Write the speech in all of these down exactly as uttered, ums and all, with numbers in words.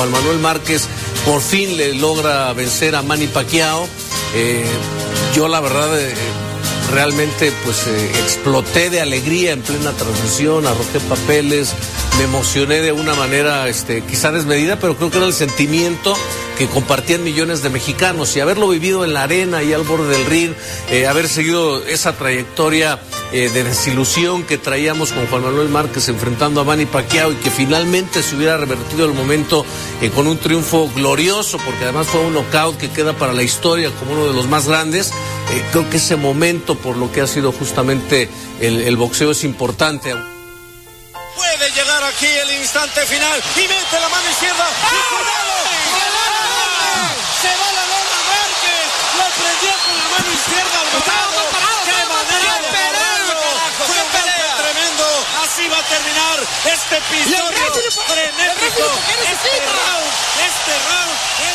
Juan Manuel Márquez por fin le logra vencer a Manny Pacquiao. Eh, yo la verdad eh, realmente pues eh, exploté de alegría en plena transmisión, arrojé papeles, me emocioné de una manera este, quizá desmedida, pero creo que era el sentimiento que compartían millones de mexicanos, y haberlo vivido en la arena y al borde del ring, eh, haber seguido esa trayectoria eh, de desilusión que traíamos con Juan Manuel Márquez enfrentando a Manny Pacquiao, y que finalmente se hubiera revertido el momento eh, con un triunfo glorioso, porque además fue un knockout que queda para la historia como uno de los más grandes. Eh, creo que ese momento, por lo que ha sido justamente el, el boxeo, es importante. Puede llegar aquí el instante final y mete la mano izquierda. ¡Ah! ¡Y cuidado! Se va la lona Márquez, lo prendió con la mano izquierda al dorado. ¡Qué manera de pararlo! Fue un golpe tremendo. Así va a terminar este episodio frenético. Este round, este round es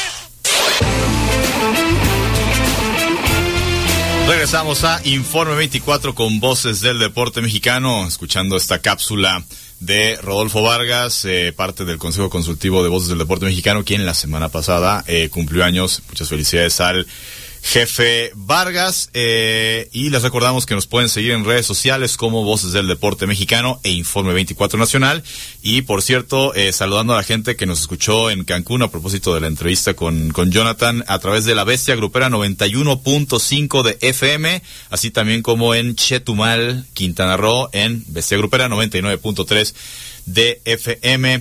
de... Regresamos a Informe veinticuatro con voces del deporte mexicano, escuchando esta cápsula de Rodolfo Vargas, eh, parte del Consejo Consultivo de Voces del Deporte Mexicano, quien la semana pasada eh, cumplió años. Muchas felicidades al jefe Vargas, eh, y les recordamos que nos pueden seguir en redes sociales como Voces del Deporte Mexicano e Informe veinticuatro Nacional. Y por cierto, eh, saludando a la gente que nos escuchó en Cancún a propósito de la entrevista con, con Jonathan a través de la Bestia Grupera noventa y uno punto cinco de F M, así también como en Chetumal, Quintana Roo, en Bestia Grupera noventa y nueve punto tres de F M.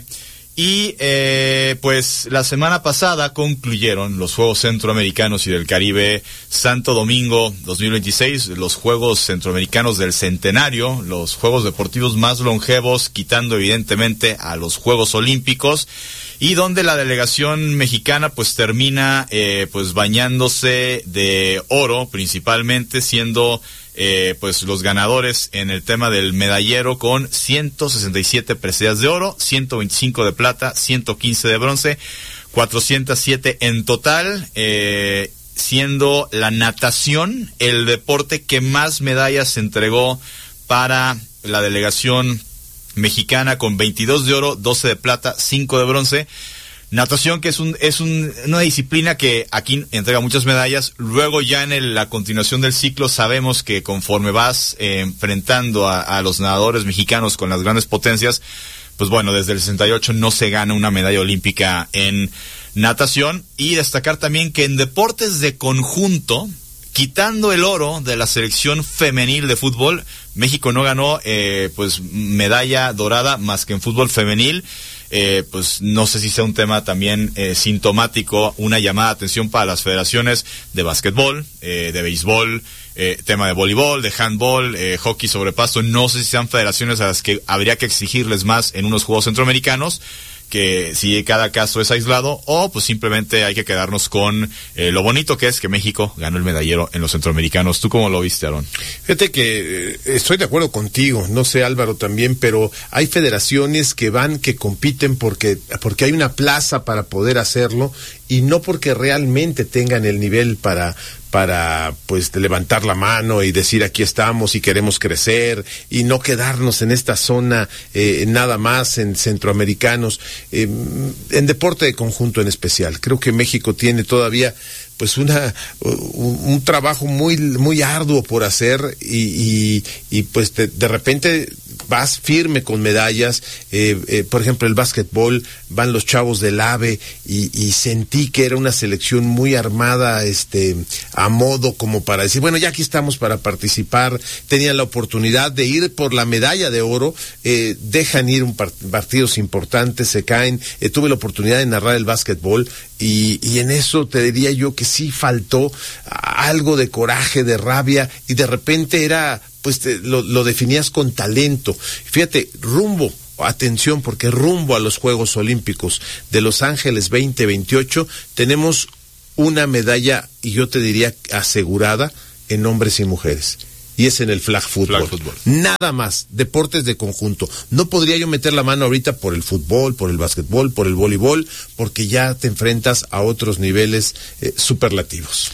Y eh, pues la semana pasada concluyeron los Juegos Centroamericanos y del Caribe Santo Domingo dos mil veintiséis, los Juegos Centroamericanos del Centenario, los Juegos Deportivos más longevos, quitando evidentemente a los Juegos Olímpicos, y donde la delegación mexicana pues termina eh, pues bañándose de oro, principalmente siendo Eh, pues los ganadores en el tema del medallero con ciento sesenta y siete preseas de oro, ciento veinticinco de plata, ciento quince de bronce, cuatrocientos siete en total, eh, siendo la natación el deporte que más medallas se entregó para la delegación mexicana, con veintidós de oro, doce de plata, cinco de bronce. Natación, que es un es un, una disciplina que aquí entrega muchas medallas. Luego ya en el, la continuación del ciclo sabemos que conforme vas eh, enfrentando a, a los nadadores mexicanos con las grandes potencias, pues bueno, desde el sesenta y ocho no se gana una medalla olímpica en natación. Y destacar también que en deportes de conjunto, quitando el oro de la selección femenil de fútbol, México no ganó eh, pues medalla dorada más que en fútbol femenil. Eh, pues no sé si sea un tema también eh, sintomático, una llamada de atención para las federaciones de básquetbol, eh, de béisbol, eh, tema de voleibol, de handball, eh, hockey sobre pasto. No sé si sean federaciones a las que habría que exigirles más en unos Juegos Centroamericanos, que si cada caso es aislado, o pues simplemente hay que quedarnos con eh, lo bonito que es que México ganó el medallero en los centroamericanos. ¿Tú cómo lo viste, Aarón? Fíjate que eh, estoy de acuerdo contigo, no sé, Álvaro, también, pero hay federaciones que van, que compiten porque, porque hay una plaza para poder hacerlo, y no porque realmente tengan el nivel para para pues levantar la mano y decir aquí estamos y queremos crecer y no quedarnos en esta zona eh, nada más en centroamericanos, eh, en deporte de conjunto en especial. Creo que México tiene todavía pues una un, un trabajo muy muy arduo por hacer, y, y, y pues de, de repente vas firme con medallas. Eh, eh, por ejemplo, el básquetbol, van los chavos del AVE, y, y sentí que era una selección muy armada, este, a modo como para decir, bueno, ya aquí estamos para participar. Tenían la oportunidad de ir por la medalla de oro, eh, dejan ir un part- partidos importantes, se caen. Eh, tuve la oportunidad de narrar el básquetbol, y, y en eso te diría yo que sí faltó algo de coraje, de rabia, y de repente era, pues te, lo, lo definías con talento. Fíjate, rumbo, atención, porque rumbo a los Juegos Olímpicos de Los Ángeles veinte veintiocho tenemos una medalla, y yo te diría asegurada, en hombres y mujeres. Y es en el flag football. Flag football. Nada más, deportes de conjunto. No podría yo meter la mano ahorita por el fútbol, por el básquetbol, por el voleibol, porque ya te enfrentas a otros niveles eh, superlativos.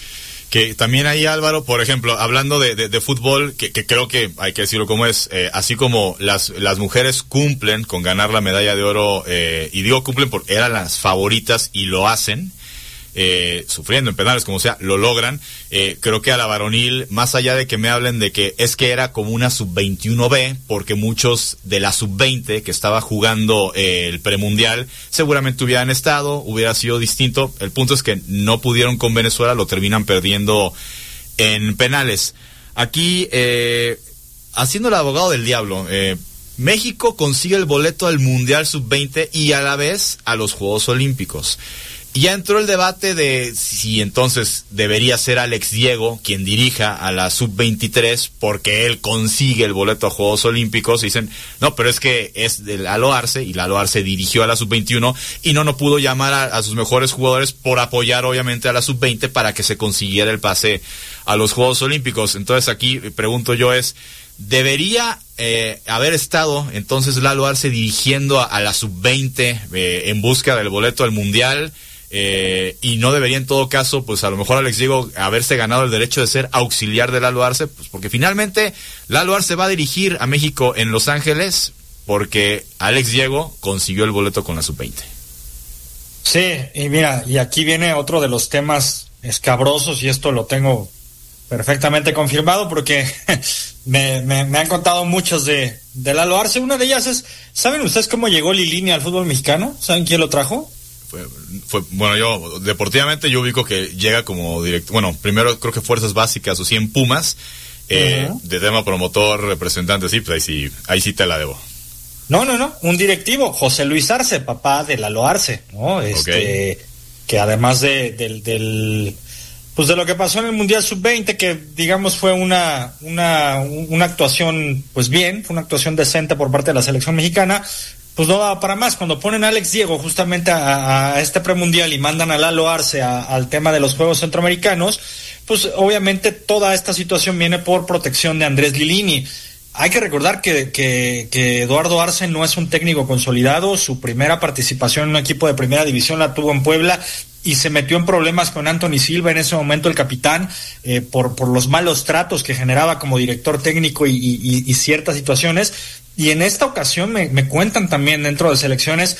Que también ahí, Álvaro, por ejemplo, hablando de, de, de fútbol, que, que creo que hay que decirlo como es, eh, así como las las mujeres cumplen con ganar la medalla de oro, eh, y digo cumplen porque eran las favoritas y lo hacen, eh, sufriendo en penales, como sea, lo logran. Eh, creo que a la varonil, más allá de que me hablen de que es que era como una sub veintiuno B, porque muchos de la sub veinte que estaba jugando eh, el premundial seguramente hubieran estado, hubiera sido distinto. El punto es que no pudieron con Venezuela, lo terminan perdiendo en penales. Aquí, eh, haciendo el abogado del diablo, eh, México consigue el boleto al Mundial sub veinte y a la vez a los Juegos Olímpicos. Y ya entró el debate de si entonces debería ser Alex Diego quien dirija a la sub veintitrés porque él consigue el boleto a Juegos Olímpicos. Y dicen, no, pero es que es de Lalo Arce y Lalo Arce dirigió a la sub veintiuno y no, no pudo llamar a, a sus mejores jugadores por apoyar obviamente a la sub veinte para que se consiguiera el pase a los Juegos Olímpicos. Entonces aquí pregunto yo es, ¿debería eh, haber estado entonces Lalo Arce dirigiendo a, a la sub veinte eh, en busca del boleto al Mundial? Eh, y no debería en todo caso, pues a lo mejor Alex Diego haberse ganado el derecho de ser auxiliar de Lalo Arce, pues porque finalmente Lalo Arce va a dirigir a México en Los Ángeles porque Alex Diego consiguió el boleto con la sub veinte. Sí, y mira, y aquí viene otro de los temas escabrosos y esto lo tengo perfectamente confirmado porque me, me, me han contado muchos de, de Lalo Arce. Una de ellas es, ¿saben ustedes cómo llegó Lilini al fútbol mexicano? ¿Saben quién lo trajo? Fue, fue, bueno, yo deportivamente yo ubico que llega como director, bueno, primero creo que Fuerzas Básicas o sí en Pumas, eh, uh-huh. de tema promotor, representante, sí, pues ahí sí, ahí sí te la debo. No, no, no, un directivo, José Luis Arce, papá de Lalo Arce, ¿no? Este, okay. Que además de, del, del, pues de lo que pasó en el Mundial sub veinte, que digamos fue una, una, una actuación, pues bien, fue una actuación decente por parte de la selección mexicana, pues no daba para más. Cuando ponen a Alex Diego justamente a, a este premundial y mandan a Lalo Arce a, al tema de los Juegos Centroamericanos, pues obviamente toda esta situación viene por protección de Andrés Lilini. Hay que recordar que, que, que Eduardo Arce no es un técnico consolidado, su primera participación en un equipo de primera división la tuvo en Puebla y se metió en problemas con Anthony Silva, en ese momento el capitán, eh, por, por los malos tratos que generaba como director técnico y, y, y ciertas situaciones. Y en esta ocasión me, me cuentan también dentro de selecciones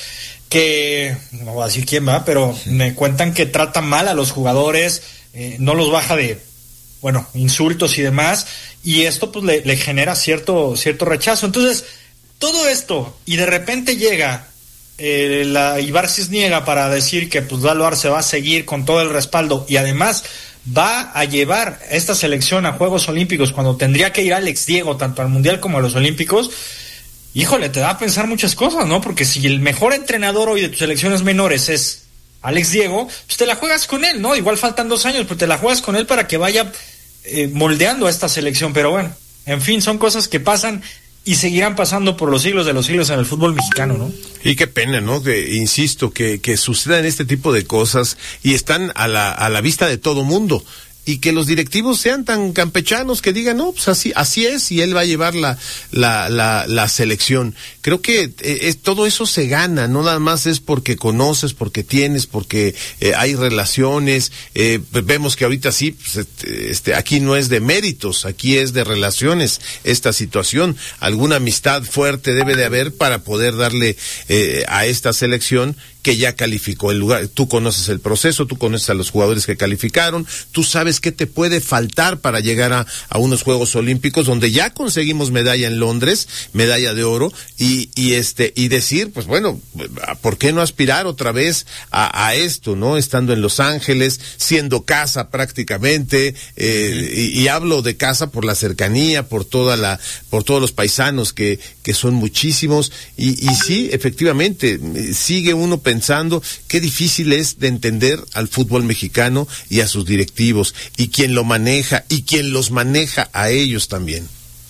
que, no voy a decir quién va, pero me cuentan que tratan mal a los jugadores, eh, no los baja de, bueno, insultos y demás, y esto pues le, le genera cierto, cierto rechazo. Entonces, todo esto, y de repente llega eh, la Ibar Cisniega para decir que pues Lalo Arce va a seguir con todo el respaldo, y además va a llevar esta selección a Juegos Olímpicos cuando tendría que ir Alex Diego tanto al Mundial como a los Olímpicos. Híjole, te da a pensar muchas cosas, ¿no? Porque si el mejor entrenador hoy de tus selecciones menores es Alex Diego, pues te la juegas con él, ¿no? Igual faltan dos años, pero te la juegas con él para que vaya eh, moldeando a esta selección. Pero bueno, en fin, son cosas que pasan y seguirán pasando por los siglos de los siglos en el fútbol mexicano, ¿no? Y qué pena, ¿no? Que, insisto, que, que sucedan este tipo de cosas y están a la, a la vista de todo mundo. Y que los directivos sean tan campechanos que digan, no, pues así, así es, y él va a llevar la, la, la, la selección. Creo que eh, es, todo eso se gana, no nada más es porque conoces, porque tienes, porque eh, hay relaciones. Eh, vemos que ahorita sí, pues, este, aquí no es de méritos, aquí es de relaciones esta situación. Alguna amistad fuerte debe de haber para poder darle eh, a esta selección que ya calificó el lugar. Tú conoces el proceso, tú conoces a los jugadores que calificaron, tú sabes qué te puede faltar para llegar a, a unos Juegos Olímpicos donde ya conseguimos medalla en Londres, medalla de oro, y, y este, y decir, pues bueno, ¿por qué no aspirar otra vez a, a esto, no? Estando en Los Ángeles, siendo casa prácticamente, eh, y, y hablo de casa por la cercanía, por toda la, por todos los paisanos que, que son muchísimos, y, y sí, efectivamente, sigue uno pensando pensando qué difícil es de entender al fútbol mexicano y a sus directivos y quien lo maneja y quien los maneja a ellos también.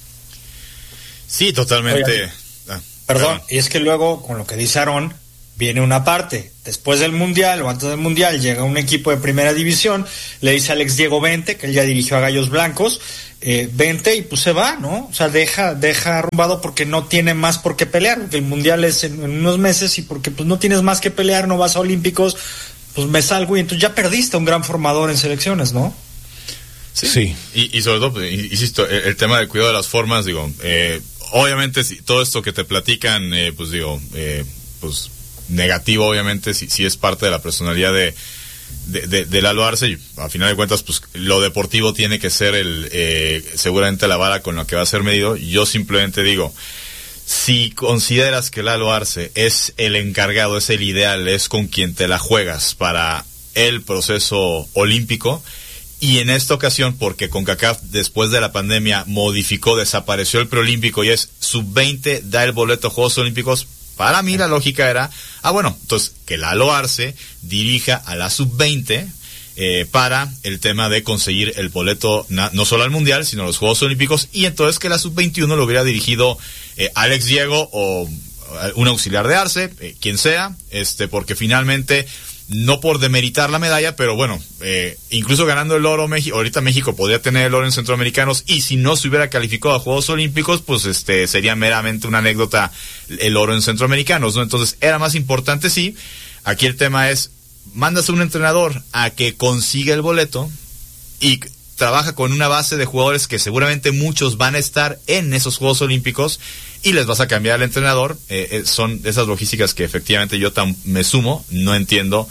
Sí, totalmente. Oigan, ah, perdón, perdón, y es que luego con lo que dice Aarón viene una parte, después del Mundial o antes del Mundial llega un equipo de primera división, le dice a Alex Diego vente, que él ya dirigió a Gallos Blancos, eh, vente y pues se va, ¿no? O sea, deja, deja arrumbado porque no tiene más por qué pelear, porque el Mundial es en, en unos meses y porque pues no tienes más que pelear, no vas a Olímpicos, pues me salgo y entonces ya perdiste un gran formador en selecciones, ¿no? Sí. sí. Y, y sobre todo, pues, insisto, el, el tema del cuidado de las formas, digo, eh, obviamente si, todo esto que te platican, eh, pues digo, eh, pues negativo, obviamente, si, si es parte de la personalidad de, de, de, de Lalo Arce, y a final de cuentas, pues lo deportivo tiene que ser el, eh, seguramente la vara con la que va a ser medido. Yo simplemente digo, si consideras que Lalo Arce es el encargado, es el ideal, es con quien te la juegas para el proceso olímpico, y en esta ocasión, porque CONCACAF después de la pandemia modificó, desapareció el preolímpico y es sub veinte, da el boleto a Juegos Olímpicos, para mí la lógica era, ah bueno, entonces que Lalo Arce dirija a la sub veinte eh, para el tema de conseguir el boleto na, no solo al Mundial, sino a los Juegos Olímpicos, y entonces que la sub veintiuno lo hubiera dirigido eh, Alex Diego o un auxiliar de Arce, eh, quien sea, este, porque finalmente, no por demeritar la medalla, pero bueno, eh, incluso ganando el oro, México, ahorita México podría tener el oro en Centroamericanos, y si no se hubiera calificado a Juegos Olímpicos, pues este sería meramente una anécdota el oro en Centroamericanos, ¿no? Entonces era más importante, sí. Aquí el tema es, mandas a un entrenador a que consiga el boleto y trabaja con una base de jugadores que seguramente muchos van a estar en esos Juegos Olímpicos, y les vas a cambiar al entrenador. Eh, eh, son esas logísticas que efectivamente yo tam- me sumo, no entiendo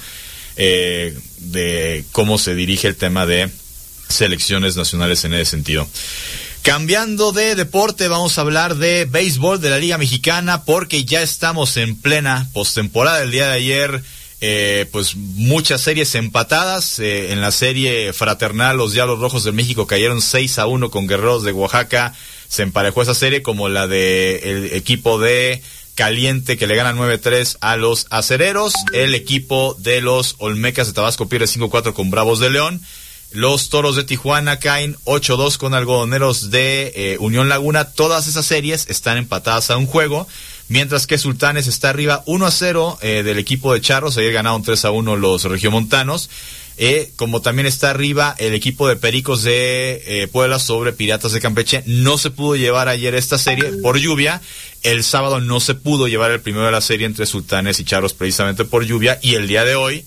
eh, de cómo se dirige el tema de selecciones nacionales en ese sentido. Cambiando de deporte, vamos a hablar de béisbol de la Liga Mexicana, porque ya estamos en plena postemporada. El día de ayer, eh, pues muchas series empatadas. Eh, en la serie fraternal, los Diablos Rojos de México cayeron seis a uno con Guerreros de Oaxaca. Se emparejó esa serie, como la de el equipo de Caliente, que le gana nueve tres a los Acereros. El equipo de los Olmecas de Tabasco pierde cinco cuatro con Bravos de León. Los Toros de Tijuana caen ocho dos con Algodoneros de eh, Unión Laguna. Todas esas series están empatadas a un juego, mientras que Sultanes está arriba uno a cero eh, del equipo de Charros. Ayer ganaron tres a uno los regiomontanos. Eh, como también está arriba el equipo de Pericos de eh, Puebla sobre Piratas de Campeche. No se pudo llevar ayer esta serie por lluvia. El sábado no se pudo llevar el primero de la serie entre Sultanes y Charros precisamente por lluvia. Y el día de hoy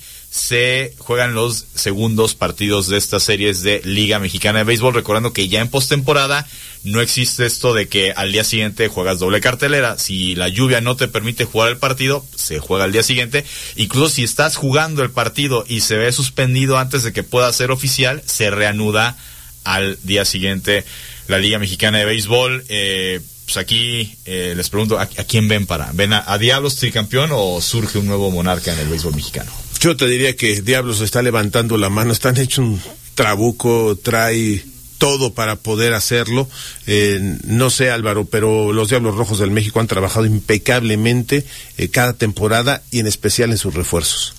se juegan los segundos partidos de estas series de Liga Mexicana de Béisbol. Recordando que ya en postemporada no existe esto de que al día siguiente juegas doble cartelera. Si la lluvia no te permite jugar el partido, se juega al día siguiente. Incluso si estás jugando el partido y se ve suspendido antes de que pueda ser oficial, se reanuda al día siguiente la Liga Mexicana de Béisbol. Eh, pues aquí eh, les pregunto, ¿a, a quién ven para? ¿Ven a, a Diablos tricampeón o surge un nuevo monarca en el béisbol mexicano? Yo te diría que Diablos está levantando la mano, están hecho un trabuco, trae todo para poder hacerlo. Eh, no sé, Álvaro, pero los Diablos Rojos del México han trabajado impecablemente eh, cada temporada, y en especial en sus refuerzos.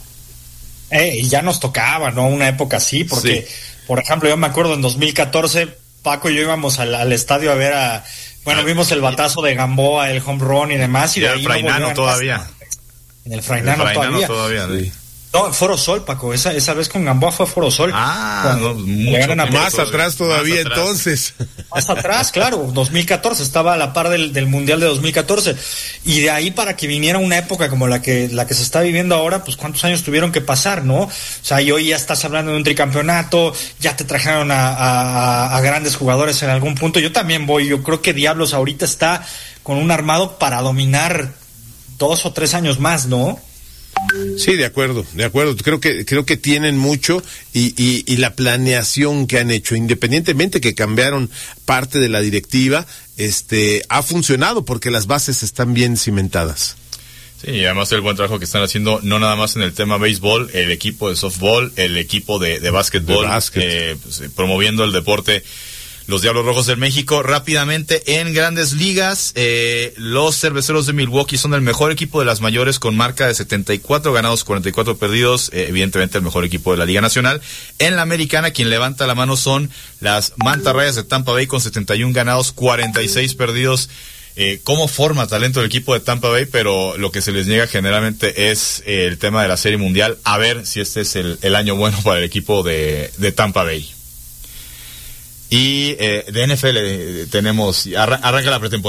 Eh, y ya nos tocaba, ¿no? Una época así, porque, sí. Por ejemplo, yo me acuerdo en dos mil catorce, Paco y yo íbamos al, al estadio a ver a... Bueno, ah, vimos el batazo de Gamboa, el home run y demás. Y, y de ahí el Frainano no todavía. Más. En el Frainano, el Frainano todavía. todavía sí. No, Foro Sol, Paco, esa, esa vez con Gamboa fue Foro Sol. Ah, no, mucho más atrás todavía, más atrás. Entonces. Más atrás, claro, dos mil catorce, estaba a la par del, del Mundial de dos mil catorce. Y de ahí para que viniera una época como la que, la que se está viviendo ahora, pues cuántos años tuvieron que pasar, ¿no? O sea, y hoy ya estás hablando de un tricampeonato, ya te trajeron a, a, a grandes jugadores en algún punto. Yo también voy, yo creo que Diablos ahorita está con un armado para dominar dos o tres años más, ¿no? Sí, de acuerdo, de acuerdo. Creo que creo que tienen mucho y, y, y la planeación que han hecho, independientemente que cambiaron parte de la directiva, este, ha funcionado porque las bases están bien cimentadas. Sí, y además el buen trabajo que están haciendo, no nada más en el tema béisbol, el equipo de softball, el equipo de, de básquetbol, de básquet. eh, pues, promoviendo el deporte. Los Diablos Rojos del México. Rápidamente, en Grandes Ligas, eh, los Cerveceros de Milwaukee son el mejor equipo de las mayores con marca de setenta y cuatro ganados, cuarenta y cuatro perdidos, eh, evidentemente el mejor equipo de la Liga Nacional. En la Americana, quien levanta la mano son las Mantarrayas de Tampa Bay con setenta y uno ganados, cuarenta y seis perdidos. Eh, cómo forma talento el equipo de Tampa Bay, pero lo que se les niega generalmente es eh, el tema de la Serie Mundial. A ver si este es el, el año bueno para el equipo de, de Tampa Bay. Y eh, de N F L tenemos, arran- arranca la pretemporada. Sí.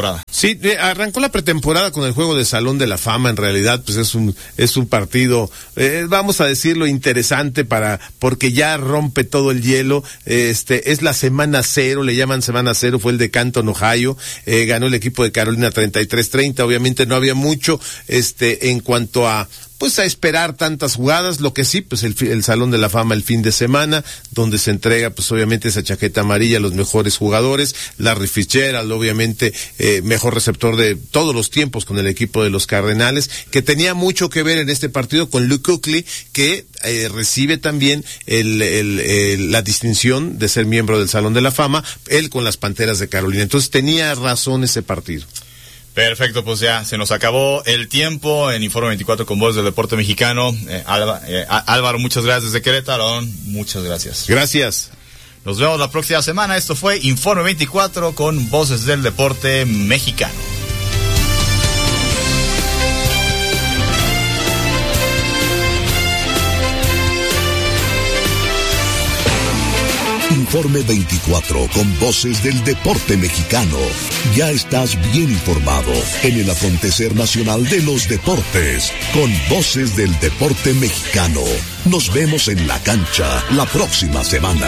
Sí, eh, arrancó la pretemporada con el juego de Salón de la Fama. En realidad, pues es un es un partido, eh, vamos a decirlo, interesante para porque ya rompe todo el hielo. Este es la semana cero, le llaman semana cero. Fue el de Canton, Ohio. Eh, ganó el equipo de Carolina treinta y tres treinta. Obviamente no había mucho, este, en cuanto a pues a esperar tantas jugadas. Lo que sí, pues el, el Salón de la Fama el fin de semana, donde se entrega pues obviamente esa chaqueta amarilla a los mejores jugadores. Larry Fitzgerald, obviamente eh, mejor receptor de todos los tiempos con el equipo de los Cardenales, que tenía mucho que ver en este partido con Luke Kuechly, que eh, recibe también el, el, el, la distinción de ser miembro del Salón de la Fama, él con las Panteras de Carolina. Entonces tenía razón ese partido. Perfecto, pues ya se nos acabó el tiempo en Informe veinticuatro con Voz del Deporte Mexicano. Eh, Alba, eh, Álvaro, muchas gracias desde Querétaro. Muchas gracias. Gracias. Nos vemos la próxima semana. Esto fue Informe veinticuatro con Voces del Deporte Mexicano. Informe veinticuatro con Voces del Deporte Mexicano. Ya estás bien informado en el acontecer nacional de los deportes con Voces del Deporte Mexicano. Nos vemos en la cancha la próxima semana.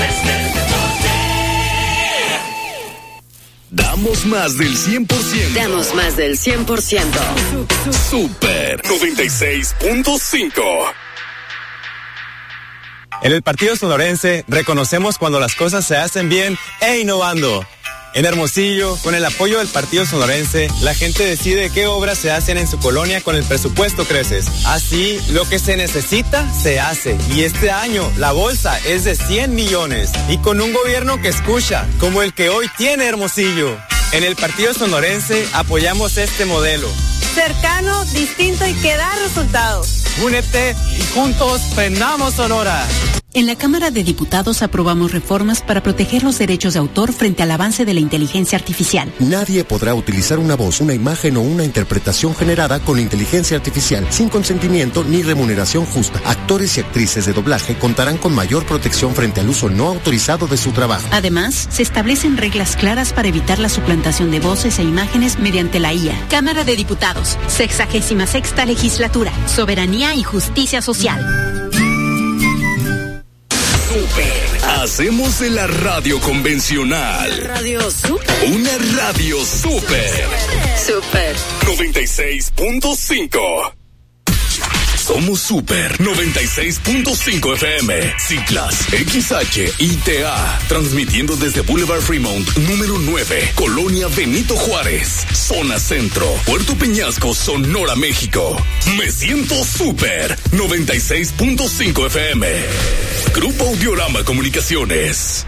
Damos más del cien por ciento. Damos más del cien por ciento. Super noventa y seis punto cinco. En el Partido Sonorense reconocemos cuando las cosas se hacen bien e innovando. En Hermosillo, con el apoyo del Partido Sonorense, la gente decide qué obras se hacen en su colonia con el presupuesto Creces. Así, lo que se necesita, se hace. Y este año, la bolsa es de cien millones. Y con un gobierno que escucha, como el que hoy tiene Hermosillo. En el Partido Sonorense apoyamos este modelo. Cercano, distinto y que da resultados. Únete y juntos frenamos Sonora. En la Cámara de Diputados aprobamos reformas para proteger los derechos de autor frente al avance de la inteligencia artificial. Nadie podrá utilizar una voz, una imagen o una interpretación generada con inteligencia artificial sin consentimiento ni remuneración justa. Actores y actrices de doblaje contarán con mayor protección frente al uso no autorizado de su trabajo. Además, se establecen reglas claras para evitar la suplantación de voces e imágenes mediante la I A. Cámara de Diputados, sexagésima sexta legislatura, soberanía y justicia social. Hacemos de la radio convencional Radio Super. una radio super. Super. noventa y seis punto cinco. Somos Super noventa y seis punto cinco F M, Ciclas, X H I T A, transmitiendo desde Boulevard Fremont, número nueve, Colonia Benito Juárez, Zona Centro, Puerto Peñasco, Sonora, México. Me siento Super noventa y seis punto cinco F M. Grupo Audiorama Comunicaciones.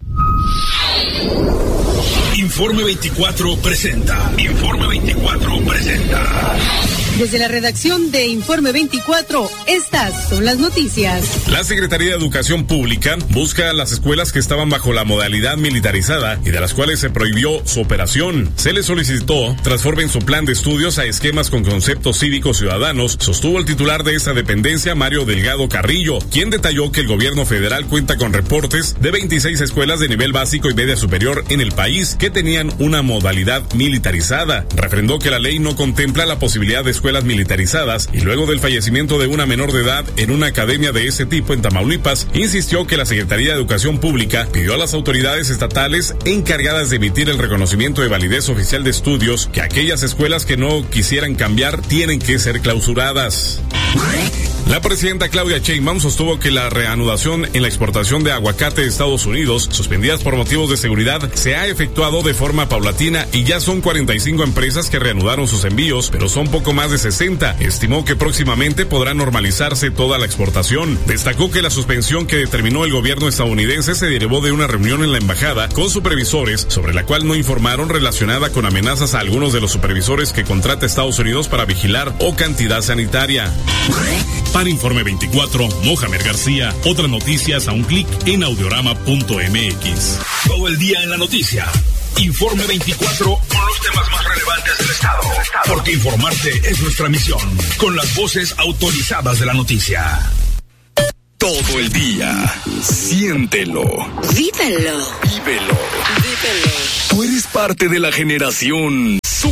Informe veinticuatro presenta. Informe veinticuatro presenta. Desde la redacción de Informe veinticuatro, estas son las noticias. La Secretaría de Educación Pública busca a las escuelas que estaban bajo la modalidad militarizada y de las cuales se prohibió su operación. Se les solicitó transformen su plan de estudios a esquemas con conceptos cívicos ciudadanos, sostuvo el titular de esa dependencia, Mario Delgado Carrillo, quien detalló que el gobierno federal cuenta con reportes de veintiséis escuelas de nivel básico y media superior en el país que tenían una modalidad militarizada. Refrendó que la ley no contempla la posibilidad de escuelas militarizadas y luego del fallecimiento de una menor de edad en una academia de ese tipo en Tamaulipas, insistió que la Secretaría de Educación Pública pidió a las autoridades estatales encargadas de emitir el reconocimiento de validez oficial de estudios que aquellas escuelas que no quisieran cambiar tienen que ser clausuradas. La presidenta Claudia Sheinbaum sostuvo que la reanudación en la exportación de aguacate de Estados Unidos, suspendidas por motivos de seguridad, se ha efectuado de forma paulatina y ya son cuarenta y cinco empresas que reanudaron sus envíos, pero son poco más de sesenta. Estimó que próximamente podrá normalizarse toda la exportación. Destacó que la suspensión que determinó el gobierno estadounidense se derivó de una reunión en la embajada con supervisores, sobre la cual no informaron, relacionada con amenazas a algunos de los supervisores que contrata Estados Unidos para vigilar o cantidad sanitaria. Para Informe veinticuatro, Mohamed García. Otras noticias a un clic en audiorama punto m x. Todo el día en la noticia. Informe veinticuatro con los temas más relevantes del estado. Porque informarte es nuestra misión. Con las voces autorizadas de la noticia. Todo el día. Siéntelo. Vívelo. Vívelo. Vívelo. Tú eres parte de la generación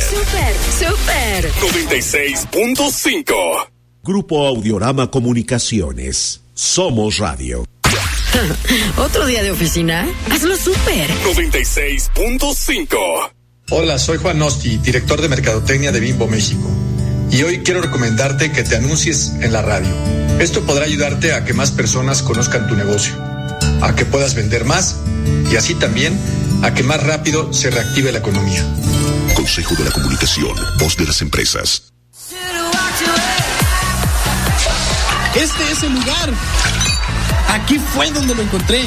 Super, super. noventa y seis punto cinco. Grupo Audiorama Comunicaciones. Somos radio. ¿Otro día de oficina? Hazlo súper. noventa y seis punto cinco. Hola, soy Juan Nosti, director de Mercadotecnia de Bimbo México. Y hoy quiero recomendarte que te anuncies en la radio. Esto podrá ayudarte a que más personas conozcan tu negocio, a que puedas vender más y así también a que más rápido se reactive la economía. Consejo de la Comunicación, voz de las empresas. Este es el lugar. Aquí fue donde lo encontré.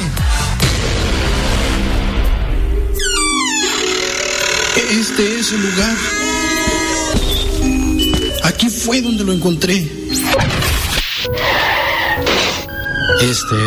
Este es el lugar. Aquí fue donde lo encontré. Este